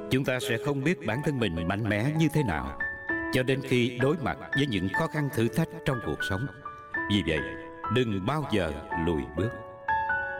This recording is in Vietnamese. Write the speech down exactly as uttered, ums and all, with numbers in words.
chúng ta sẽ không biết bản thân mình mạnh mẽ như thế nào cho đến khi đối mặt với những khó khăn thử thách trong cuộc sống. Vì vậy, đừng bao giờ lùi bước.